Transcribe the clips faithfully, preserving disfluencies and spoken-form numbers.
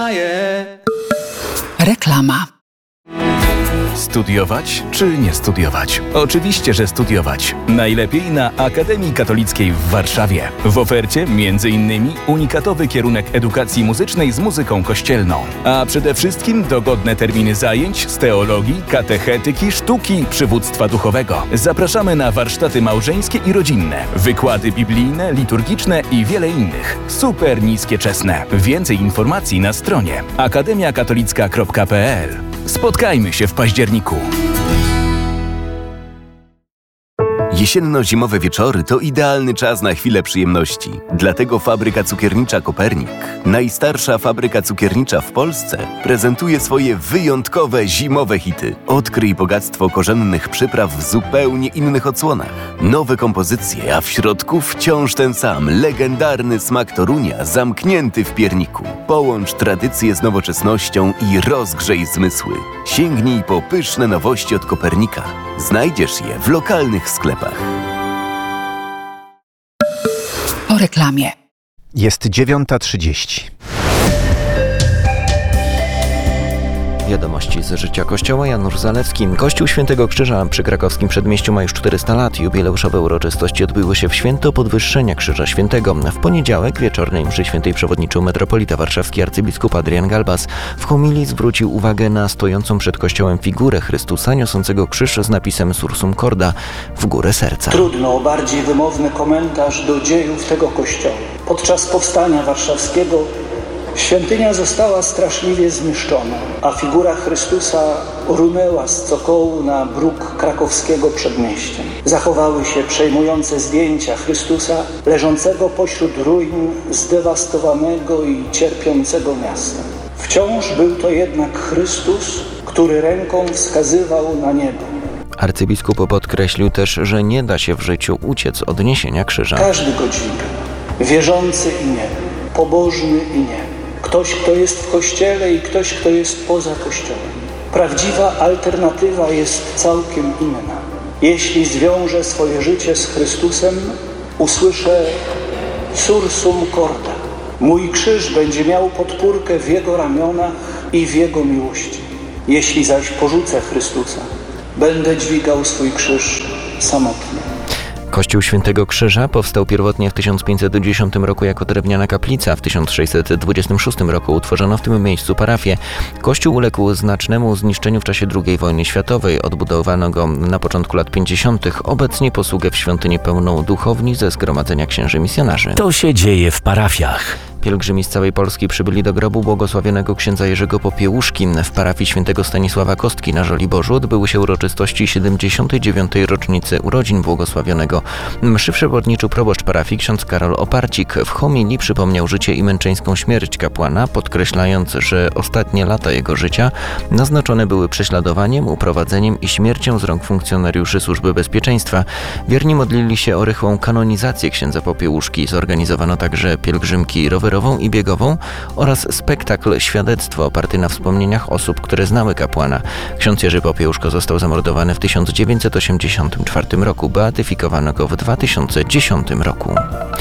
Reklama. Studiować czy nie studiować? Oczywiście, że studiować. Najlepiej na Akademii Katolickiej w Warszawie. W ofercie między innymi unikatowy kierunek edukacji muzycznej z muzyką kościelną. A przede wszystkim dogodne terminy zajęć z teologii, katechetyki, sztuki, przywództwa duchowego. Zapraszamy na warsztaty małżeńskie i rodzinne, wykłady biblijne, liturgiczne i wiele innych. Super niskie czesne. Więcej informacji na stronie akademia katolicka kropka p l. Spotkajmy się w październiku. Jesienno-zimowe wieczory to idealny czas na chwilę przyjemności. Dlatego fabryka cukiernicza Kopernik, najstarsza fabryka cukiernicza w Polsce, prezentuje swoje wyjątkowe zimowe hity. Odkryj bogactwo korzennych przypraw w zupełnie innych odsłonach. Nowe kompozycje, a w środku wciąż ten sam, legendarny smak Torunia zamknięty w pierniku. Połącz tradycję z nowoczesnością i rozgrzej zmysły. Sięgnij po pyszne nowości od Kopernika. Znajdziesz je w lokalnych sklepach. Po reklamie. Jest dziewiąta trzydzieści. Wiadomości z życia Kościoła. Janusz Zalewski. Kościół Świętego Krzyża przy krakowskim Przedmieściu ma już czterysta lat. Jubileuszowe uroczystości odbyły się w święto podwyższenia Krzyża Świętego. W poniedziałek wieczornej mszy świętej przewodniczył metropolita warszawski arcybiskup Adrian Galbas. W homilii zwrócił uwagę na stojącą przed kościołem figurę Chrystusa niosącego krzyż z napisem Sursum Corda w górę serca. Trudno o bardziej wymowny komentarz do dziejów tego kościoła. Podczas powstania warszawskiego świątynia została straszliwie zniszczona, a figura Chrystusa runęła z cokołu na bruk krakowskiego Przedmieścia. Zachowały się przejmujące zdjęcia Chrystusa leżącego pośród ruin zdewastowanego i cierpiącego miasta. Wciąż był to jednak Chrystus, który ręką wskazywał na niebo. Arcybiskup podkreślił też, że nie da się w życiu uciec od niesienia krzyża. Każdy godzinek, wierzący i nie, pobożny i nie. Ktoś, kto jest w Kościele i ktoś, kto jest poza Kościołem. Prawdziwa alternatywa jest całkiem inna. Jeśli zwiążę swoje życie z Chrystusem, usłyszę Sursum Corda. Mój krzyż będzie miał podpórkę w Jego ramionach i w Jego miłości. Jeśli zaś porzucę Chrystusa, będę dźwigał swój krzyż samotnie. Kościół Świętego Krzyża powstał pierwotnie w tysiąc pięćset dziesiątym roku jako drewniana kaplica. W tysiąc sześćset dwudziestym szóstym roku utworzono w tym miejscu parafię. Kościół uległ znacznemu zniszczeniu w czasie drugiej wojny światowej. Odbudowano go na początku lat pięćdziesiątych. Obecnie posługę w świątyni pełną duchowni ze zgromadzenia księży misjonarzy. To się dzieje w parafiach. Pielgrzymi z całej Polski przybyli do grobu błogosławionego księdza Jerzego Popiełuszki. W parafii świętego Stanisława Kostki na Żoliborzu odbyły się uroczystości siedemdziesiątej dziewiątej rocznicy urodzin błogosławionego. Mszy przewodniczył proboszcz parafii ksiądz Karol Oparcik. W homilii przypomniał życie i męczeńską śmierć kapłana, podkreślając, że ostatnie lata jego życia naznaczone były prześladowaniem, uprowadzeniem i śmiercią z rąk funkcjonariuszy Służby Bezpieczeństwa. Wierni modlili się o rychłą kanonizację księdza Popiełuszki. Zorganizowano także pielgrzymki rowerowe i biegową oraz spektakl Świadectwo oparty na wspomnieniach osób, które znały kapłana. Ksiądz Jerzy Popiełuszko został zamordowany w tysiąc dziewięćset osiemdziesiątym czwartym roku. Beatyfikowano go w dwa tysiące dziesiątym roku.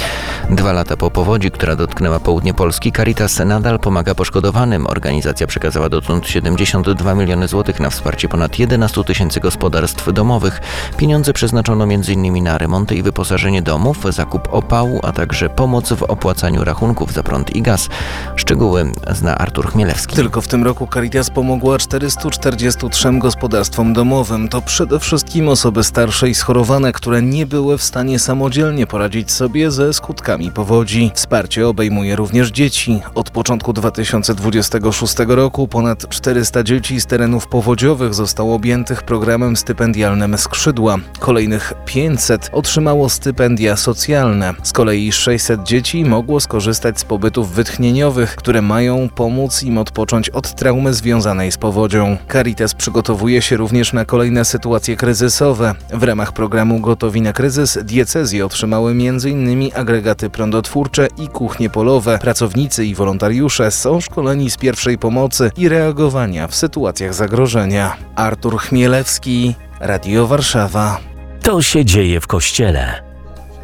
Dwa lata po powodzi, która dotknęła południe Polski, Caritas nadal pomaga poszkodowanym. Organizacja przekazała dotąd siedemdziesiąt dwa miliony złotych na wsparcie ponad jedenastu tysięcy gospodarstw domowych. Pieniądze przeznaczono między innymi na remonty i wyposażenie domów, zakup opału, a także pomoc w opłacaniu rachunków za prąd i gaz. Szczegóły zna Artur Chmielewski. Tylko w tym roku Caritas pomogła czterystu czterdziestu trzem gospodarstwom domowym. To przede wszystkim osoby starsze i schorowane, które nie były w stanie samodzielnie poradzić sobie ze skutkami powodzi. Wsparcie obejmuje również dzieci. Od początku dwa tysiące dwudziestego szóstego roku ponad czterysta dzieci z terenów powodziowych zostało objętych programem stypendialnym Skrzydła. Kolejnych pięćset otrzymało stypendia socjalne. Z kolei sześćset dzieci mogło skorzystać z pobytów wytchnieniowych, które mają pomóc im odpocząć od traumy związanej z powodzią. Caritas przygotowuje się również na kolejne sytuacje kryzysowe. W ramach programu Gotowi na kryzys diecezje otrzymały między innymi agregaty prądotwórcze i kuchnie polowe. Pracownicy i wolontariusze są szkoleni z pierwszej pomocy i reagowania w sytuacjach zagrożenia. Artur Chmielewski, Radio Warszawa. To się dzieje w Kościele.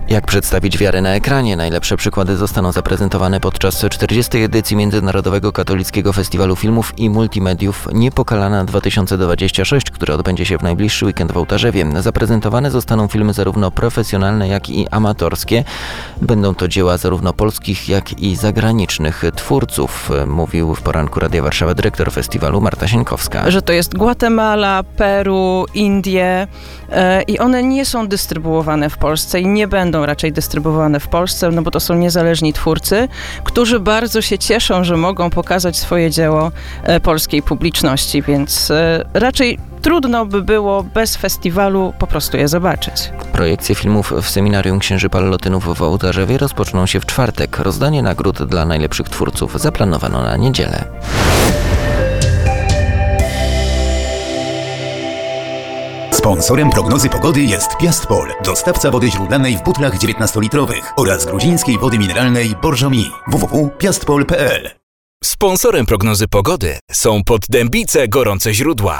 Jak przedstawić wiarę na ekranie? Najlepsze przykłady zostaną zaprezentowane podczas czterdziestej edycji Międzynarodowego Katolickiego Festiwalu Filmów i Multimediów Niepokalana dwa tysiące dwudziesty szósty, który odbędzie się w najbliższy weekend w Ołtarzewie. Zaprezentowane zostaną filmy zarówno profesjonalne, jak i amatorskie. Będą to dzieła zarówno polskich, jak i zagranicznych twórców, mówił w poranku Radia Warszawa dyrektor festiwalu Marta Sienkowska. Że to jest Gwatemala, Peru, Indie e, i one nie są dystrybuowane w Polsce i nie będą raczej dystrybuowane w Polsce, no bo to są niezależni twórcy, którzy bardzo się cieszą, że mogą pokazać swoje dzieło e, polskiej publiczności, więc e, raczej trudno by było bez festiwalu po prostu je zobaczyć. Projekcje filmów w Seminarium Księży Pallotynów w Ołtarzewie rozpoczną się w czwartek. Rozdanie nagród dla najlepszych twórców zaplanowano na niedzielę. Sponsorem prognozy pogody jest Piastpol, dostawca wody źródlanej w butlach dziewiętnastolitrowych oraz gruzińskiej wody mineralnej Borżomi. w w w kropka piastpol kropka p l. Sponsorem prognozy pogody są Poddębice Gorące Źródła.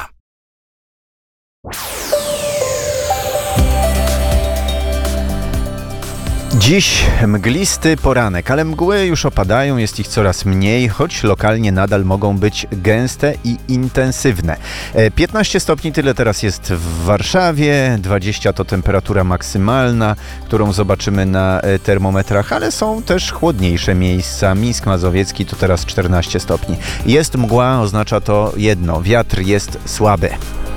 Dziś mglisty poranek, ale mgły już opadają, jest ich coraz mniej, choć lokalnie nadal mogą być gęste i intensywne. piętnaście stopni tyle teraz jest w Warszawie, dwadzieścia to temperatura maksymalna, którą zobaczymy na termometrach, ale są też chłodniejsze miejsca. Mińsk Mazowiecki to teraz czternaście stopni. Jest mgła, oznacza to jedno, wiatr jest słaby.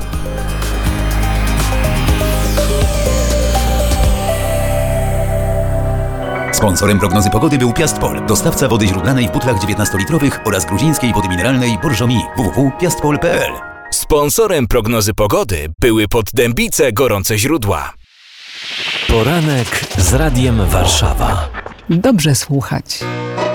Sponsorem prognozy pogody był Piastpol, dostawca wody źródlanej w butlach dziewiętnastolitrowych oraz gruzińskiej wody mineralnej Borżomi. w w w kropka piastpol kropka p l. Sponsorem prognozy pogody były Poddębice Gorące Źródła. Poranek z Radiem Warszawa. Dobrze słuchać.